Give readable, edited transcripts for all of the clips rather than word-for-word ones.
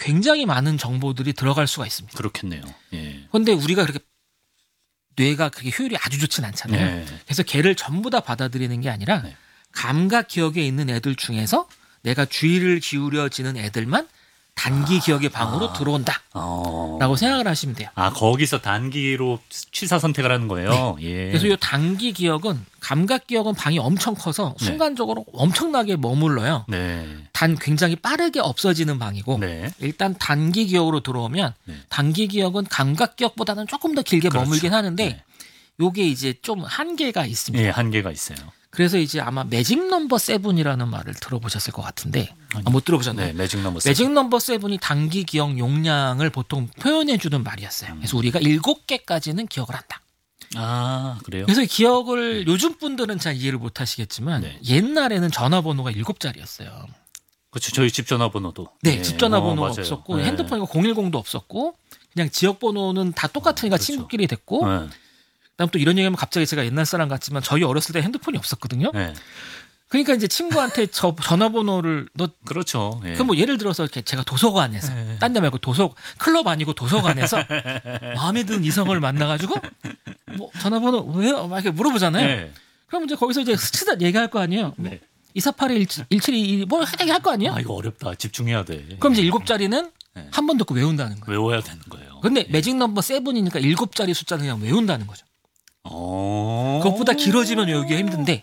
굉장히 많은 정보들이 들어갈 수가 있습니다. 그렇겠네요. 예. 그런데 우리가 그렇게 뇌가 그렇게 효율이 아주 좋진 않잖아요. 네. 그래서 걔를 전부 다 받아들이는 게 아니라 네. 감각 기억에 있는 애들 중에서 내가 주의를 기울여지는 애들만 단기 기억의 방으로 들어온다라고 생각을 하시면 돼요. 거기서 단기로 취사 선택을 하는 거예요. 네. 예. 그래서 이 단기 기억은 감각 기억은 방이 엄청 커서 순간적으로 엄청나게 머물러요. 네. 단 굉장히 빠르게 없어지는 방이고 네. 일단 단기 기억으로 들어오면 단기 기억은 감각 기억보다는 조금 더 길게 그렇죠. 머물긴 하는데 네. 요게 이제 좀 한계가 있습니다. 예, 한계가 있어요. 그래서 이제 아마 매직 넘버 7이라는 말을 들어보셨을 것 같은데 못 들어보셨나요? 네, 매직 넘버 7. 매직 넘버 7이 단기 기억 용량을 보통 표현해 주는 말이었어요. 그래서 우리가 7개까지는 기억을 한다. 아, 그래요? 그래서 기억을 요즘 분들은 잘 이해를 못 하시겠지만 옛날에는 전화번호가 7자리였어요. 그렇죠. 저희 집 전화번호도. 네, 예. 집 전화번호가 맞아요. 없었고 네. 핸드폰이고 010도 없었고 그냥 지역 번호는 다 똑같으니까 그렇죠. 친구끼리 됐고 네. 그다음 또 이런 얘기하면 갑자기 제가 옛날 사람 같지만 저희 어렸을 때 핸드폰이 없었거든요. 네. 그러니까 이제 친구한테 전화번호를 그렇죠. 예. 그럼 뭐 예를 들어서 이렇게 제가 도서관에서 딴 데 말고 클럽 아니고 도서관에서 마음에 드는 이성을 만나가지고 뭐 전화번호 왜요? 막 이렇게 물어보잖아요. 네. 그럼 이제 거기서 이제 스치다 얘기할 거 아니에요. 네. 2481-1722 뭐 얘기할 거 아니에요. 이거 어렵다. 집중해야 돼. 그럼 이제 7자리는 한 번 듣고 외운다는 거예요. 외워야 되는 거예요. 근데 매직 넘버 7이니까 7자리 숫자는 그냥 외운다는 거죠. 그것보다 길어지면 외우기가 힘든데.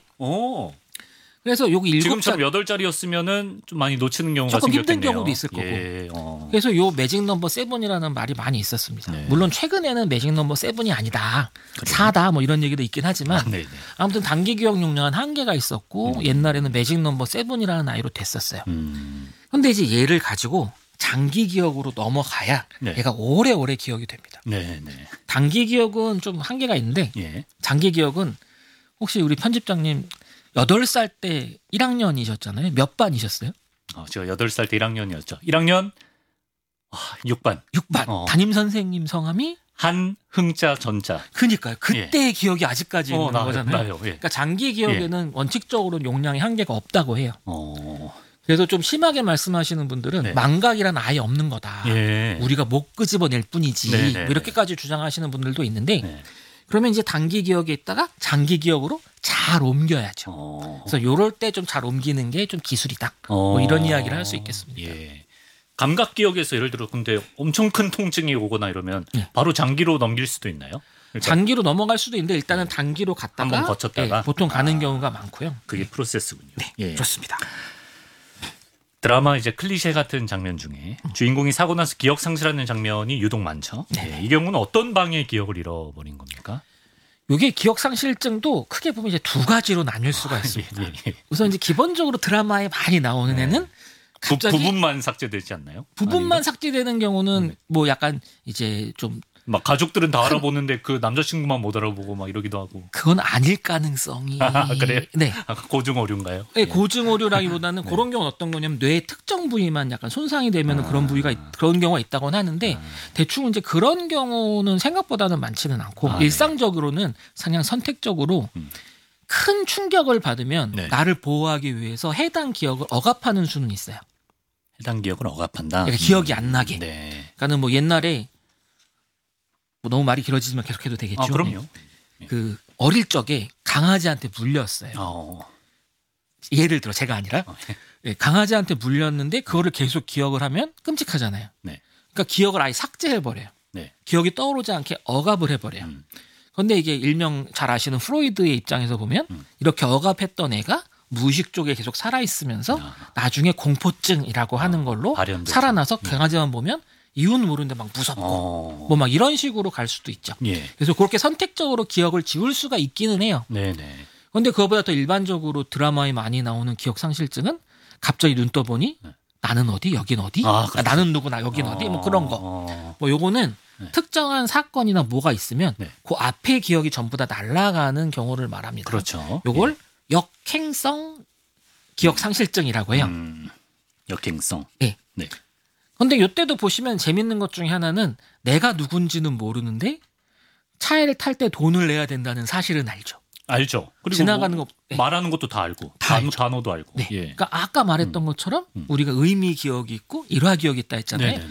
그래서 여기 7자리 지금처럼 8자리였으면은 좀 많이 놓치는 경우가 조금 생겼겠네요. 힘든 경우도 있을 거고. 그래서 요 매직 넘버 7이라는 말이 많이 있었습니다. 네. 물론 최근에는 매직 넘버 7이 아니다. 4다 뭐 이런 얘기도 있긴 하지만 아무튼 단기 기억 용량은 한계가 있었고 옛날에는 매직 넘버 7이라는 나이로 됐었어요. 그런데 이제 얘를 가지고 장기 기억으로 넘어가야 얘가 오래오래 기억이 됩니다. 단기 기억은 좀 한계가 있는데 장기 기억은 혹시 우리 편집장님 8살 때 1학년이셨잖아요. 몇 반이셨어요? 제가 8살 때 1학년이었죠. 1학년 6반. 6반. 담임 선생님 성함이? 한흥자 전자. 그러니까요. 그때의 기억이 아직까지 있는 거잖아요. 나요. 그러니까 장기 기억에는 원칙적으로는 용량의 한계가 없다고 해요. 그래서 좀 심하게 말씀하시는 분들은 망각이란 아예 없는 거다. 우리가 못 끄집어낼 뿐이지. 뭐 이렇게까지 주장하시는 분들도 있는데 그러면 이제 단기 기억에 있다가 장기 기억으로 잘 옮겨야죠. 그래서 요럴 때 좀 잘 옮기는 게 좀 기술이다. 뭐 이런 이야기를 할 수 있겠습니다. 감각 기억에서 예를 들어 근데 엄청 큰 통증이 오거나 이러면 바로 장기로 넘길 수도 있나요? 그러니까 장기로 넘어갈 수도 있는데 일단은 단기로 갔다가 한번 거쳤다가 보통 가는 경우가 많고요. 그게 프로세스군요. 네, 그렇습니다. 드라마 이제 클리셰 같은 장면 중에 주인공이 사고 나서 기억 상실하는 장면이 유독 많죠. 이 경우는 어떤 방의 기억을 잃어버린 겁니까? 이게 기억 상실증도 크게 보면 이제 두 가지로 나뉠 수가 있습니다. 우선 이제 기본적으로 드라마에 많이 나오는 애는 갑자기 부분만 삭제되지 않나요? 부분만 삭제되는 경우는 뭐 약간 이제 좀 막 가족들은 다 알아보는데 그 남자친구만 못 알아보고 막 이러기도 하고. 그건 아닐 가능성이. 그래요? 네. 고증 오류인가요? 네, 고증 오류라기보다는 그런 경우는 어떤 거냐면 뇌의 특정 부위만 약간 손상이 되면 그런 그런 경우가 있다고는 하는데 대충 이제 그런 경우는 생각보다는 많지는 않고 일상적으로는 그냥 선택적으로 큰 충격을 받으면 나를 보호하기 위해서 해당 기억을 억압하는 수는 있어요. 해당 기억을 억압한다. 그러니까 기억이 안 나게. 그러니까는 뭐 옛날에 뭐 너무 말이 길어지지만 계속해도 되겠죠. 그럼요. 그 어릴 적에 강아지한테 물렸어요. 예를 들어 제가 아니라 강아지한테 물렸는데 그거를 계속 기억을 하면 끔찍하잖아요. 그러니까 기억을 아예 삭제해버려요. 기억이 떠오르지 않게 억압을 해버려요. 그런데 이게 일명 잘 아시는 프로이드의 입장에서 보면 이렇게 억압했던 애가 무의식 쪽에 계속 살아있으면서 나중에 공포증이라고 하는 걸로 살아나서 강아지만 보면 이유는 모르는데 막 무섭고 뭐 막 이런 식으로 갈 수도 있죠. 그래서 그렇게 선택적으로 기억을 지울 수가 있기는 해요. 그런데 그거보다 더 일반적으로 드라마에 많이 나오는 기억 상실증은 갑자기 눈 떠보니 나는 어디 여긴 어디 나는 누구나 여긴 어디 뭐 그런 거. 뭐 요거는 특정한 사건이나 뭐가 있으면 그 앞에 기억이 전부 다 날아가는 경우를 말합니다. 그렇죠. 요걸 역행성 기억 상실증이라고 해요. 역행성. 네. 근데 이때도 보시면 재밌는 것 중에 하나는 내가 누군지는 모르는데 차를 탈 때 돈을 내야 된다는 사실은 알죠. 그리고 지나가는 뭐 거 말하는 것도 다 알고 단어도 알고. 그러니까 아까 말했던 것처럼 우리가 의미 기억이 있고 일화 기억이 있다 했잖아요.